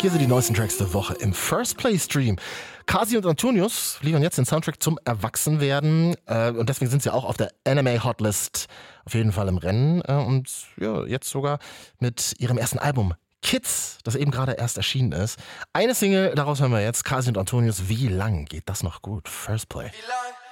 Hier sind die neuesten Tracks der Woche im First Play Stream. Kasi und Antonius liefern jetzt den Soundtrack zum Erwachsenwerden und deswegen sind sie auch auf der Anime Hotlist auf jeden Fall im Rennen und ja, jetzt sogar mit ihrem ersten Album Kids, das eben gerade erst erschienen ist. Eine Single, daraus hören wir jetzt, Kasi und Antonius. Wie lang geht das noch gut? First Play. Wie lang?